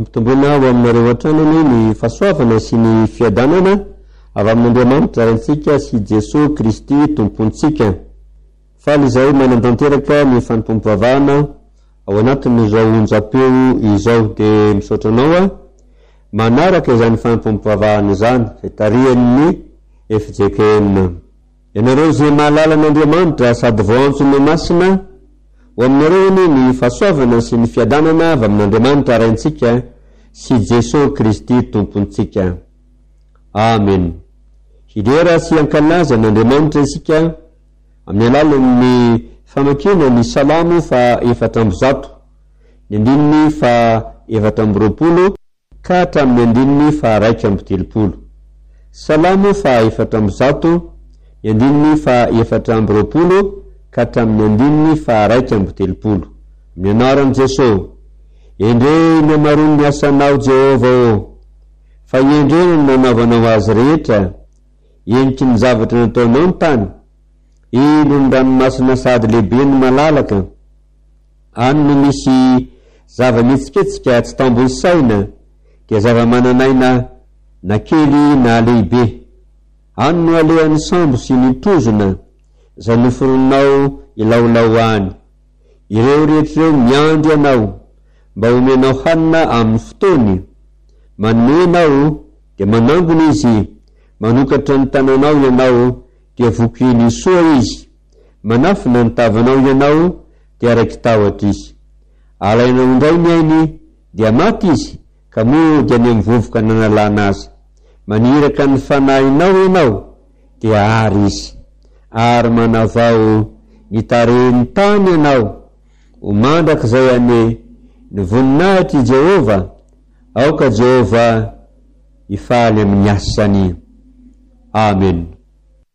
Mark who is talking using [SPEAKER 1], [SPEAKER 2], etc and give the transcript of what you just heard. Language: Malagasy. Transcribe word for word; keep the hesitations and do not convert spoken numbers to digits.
[SPEAKER 1] Ampitombona ao aminareo an-tranony ny fahasoavana sy ny fiadanana avy amin'Andriamanitra rantsika sy Jesosy Kristy tompontsika. Faly izay manantanteraka ny fanompoam-pivavahana ao anatin'izao onjam-peo izao de misaotranao a manaraka izany fanompoam-pivavahana izany izay tarihan'ny F J K M. Ianareo izay mahalala an'Andriamanitra sady voantsony masina ho aminareo ny fahasoavana sy ny fiadanana avy amin'Andriamanitra rantsika sy Jesosy Kristy tompontsika. Amen. Hidera sy ankalaza an'Andriamanitra isika amin'ny alalan'ny famakiana ny salamo fa efatra amby zato, ny andininy fa efatra amby roapolo ka hatramin'ny andininy fa raika amby telopolo. Salamo fa efatra amby zato, ny andininy fa efatra amby roapolo ka hatramin'ny andininy fa raika amby telopolo. Amin'ny anaran'i Jesosy. Endre ny amaroany ny asanao Jehova o, fa endre ny nanaovanao azy rehetra, eniky ny zavatra nataonao ny tany, ino ny ranomasina sady lehibe ny malalaka, any no misy zava-mitsiketsika tsy tambony saina, dia zava-mananaina na kely na lehibe, any no alehan'ny sambo sy ny tozona, izay noforonao ilaolao any. Ireo rehetr'ireo miandry anao, mba omenao hanina amin'ny fotoany, manomenao dia manangona izy, manokatra ny tananao ianao dia vokiny soa izy, manafina ny tavanao ianao dia araiky tahotra izy. Alainao indray ny ainy dia maty izy, ka moa dia ny mivovoka nanalana azy. Maniraka ny fanahinao ianao dia ary izy, ary manavao ny tarehiny tany ianao. Ho mandraka izay ane ny voninahitry Jehova, aoka Jehova ifaly amin'ny asany. Amen.